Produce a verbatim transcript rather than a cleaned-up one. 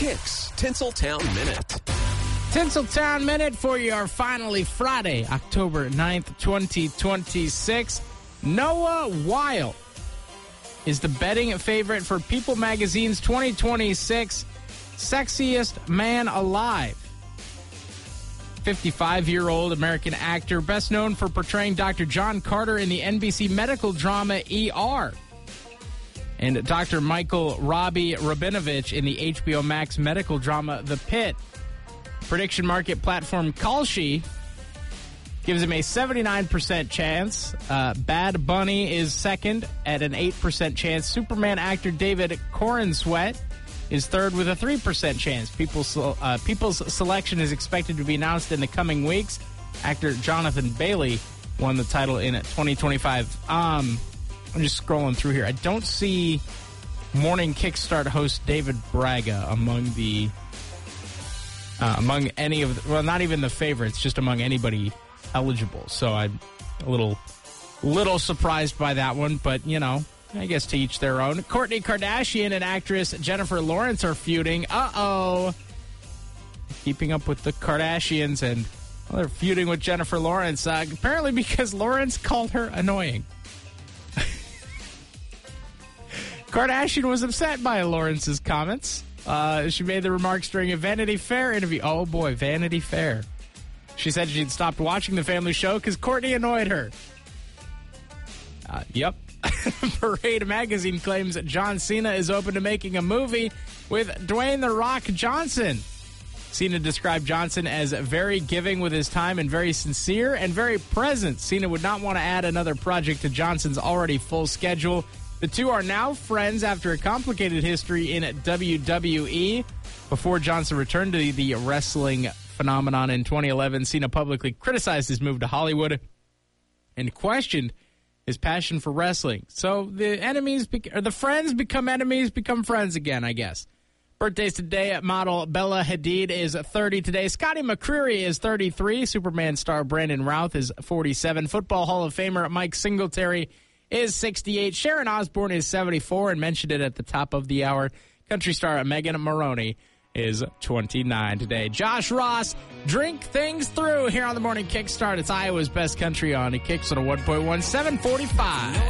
Kicks Tinseltown Minute. Tinseltown Minute for your finally Friday, October ninth, twenty twenty-six. Noah Wyle is the betting favorite for People Magazine's twenty twenty-six Sexiest Man Alive. fifty-five-year-old American actor, best known for portraying Doctor John Carter in the N B C medical drama E R. And Doctor Michael Robbie Rabinovich in the H B O Max medical drama The Pit. Prediction market platform Kalshi gives him a seventy-nine percent chance. Uh, Bad Bunny is second at an eight percent chance. Superman actor David Corenswet is third with a three percent chance. People's, uh, People's selection is expected to be announced in the coming weeks. Actor Jonathan Bailey won the title in twenty twenty-five. Um... I'm just scrolling through here. I don't see Morning Kickstart host David Braga among the uh, among any of the, well, not even the favorites, just among anybody eligible. So I'm a little little surprised by that one, but you know, I guess to each their own. Kourtney Kardashian and actress Jennifer Lawrence are feuding. Uh-oh. Keeping up with the Kardashians, and well, they're feuding with Jennifer Lawrence, uh, apparently because Lawrence called her annoying. Kardashian was upset by Lawrence's comments. Uh, she made the remarks during a Vanity Fair interview. Oh, boy, Vanity Fair. She said she'd stopped watching the family show because Kourtney annoyed her. Uh, yep. Parade Magazine claims that John Cena is open to making a movie with Dwayne The Rock Johnson. Cena described Johnson as very giving with his time and very sincere and very present. Cena would not want to add another project to Johnson's already full schedule. The two are now friends after a complicated history in W W E. Before Johnson returned to the, the wrestling phenomenon in twenty eleven, Cena publicly criticized his move to Hollywood and questioned his passion for wrestling. So the enemies, be- or the friends become enemies, become friends again, I guess. Birthdays today, model Bella Hadid is thirty today. Scotty McCreery is thirty-three. Superman star Brandon Routh is forty-seven. Football Hall of Famer Mike Singletary is sixty-eight. Sharon Osbourne is seventy-four and mentioned it at the top of the hour. Country star Megan Maroney is twenty-nine today. Josh Ross, drink things through here on the Morning Kickstart. It's Iowa's best country on Kicks on a one point one, seven forty-five.